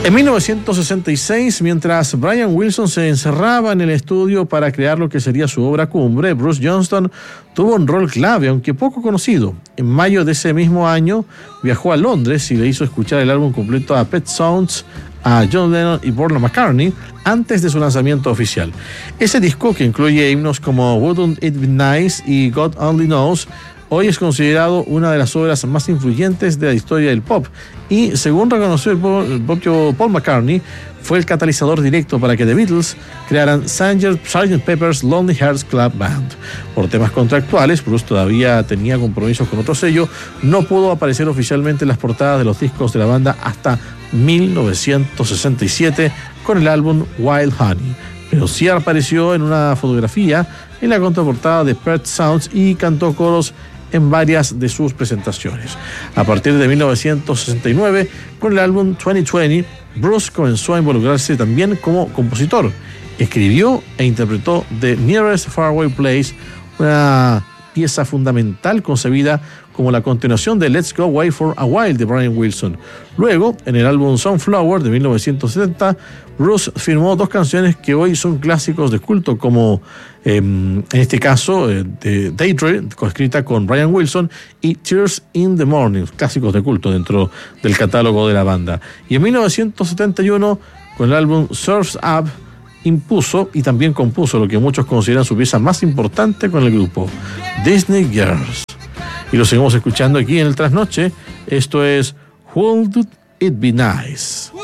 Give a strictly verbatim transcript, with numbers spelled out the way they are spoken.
En mil novecientos sesenta y seis, mientras Brian Wilson se encerraba en el estudio para crear lo que sería su obra cumbre, Bruce Johnston tuvo un rol clave, aunque poco conocido. En mayo de ese mismo año viajó a Londres y le hizo escuchar el álbum completo a Pet Sounds, a John Lennon y Paul McCartney antes de su lanzamiento oficial. Ese disco, que incluye himnos como Wouldn't It Be Nice y God Only Knows, hoy es considerado una de las obras más influyentes de la historia del pop y, según reconoció el propio Paul McCartney, fue el catalizador directo para que The Beatles crearan sergeant Pepper's Lonely Hearts Club Band. Por temas contractuales, Bruce todavía tenía compromisos con otro sello, no pudo aparecer oficialmente en las portadas de los discos de la banda hasta mil novecientos sesenta y siete con el álbum Wild Honey, pero sí apareció en una fotografía en la contraportada de Pet Sounds y cantó coros en varias de sus presentaciones. A partir de mil novecientos sesenta y nueve, con el álbum veinte veinte, Bruce comenzó a involucrarse también como compositor. Escribió e interpretó The Nearest Faraway Place, una pieza fundamental concebida como la continuación de Let's Go Away for a While de Brian Wilson. Luego, en el álbum Sunflower de mil novecientos setenta, Bruce firmó dos canciones que hoy son clásicos de culto, como eh, en este caso eh, de Daydream, coescrita con Brian Wilson, y Tears in the Morning, clásicos de culto dentro del catálogo de la banda. Y en mil novecientos setenta y uno, con el álbum Surf's Up, impuso y también compuso lo que muchos consideran su pieza más importante con el grupo, Disney Girls. Y lo seguimos escuchando aquí en el Trasnoche. Esto es Wouldn't It Be Nice.